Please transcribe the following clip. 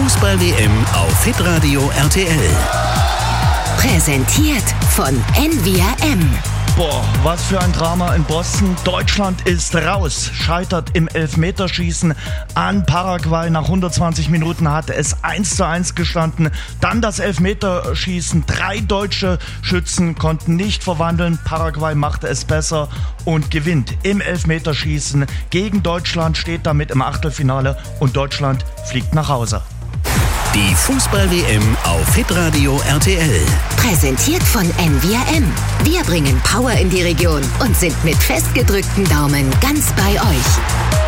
Fußball-WM auf hitradio RTL. Präsentiert von NVRM. Boah, was für ein Drama in Boston. Deutschland ist raus, scheitert im Elfmeterschießen an Paraguay. Nach 120 Minuten hatte es 1:1 gestanden. Dann das Elfmeterschießen. 3 deutsche Schützen konnten nicht verwandeln. Paraguay machte es besser und gewinnt im Elfmeterschießen gegen Deutschland, steht damit im Achtelfinale und Deutschland fliegt nach Hause. Die Fußball-WM auf hitradio RTL. Präsentiert von NVRM. Wir bringen Power in die Region und sind mit festgedrückten Daumen ganz bei euch.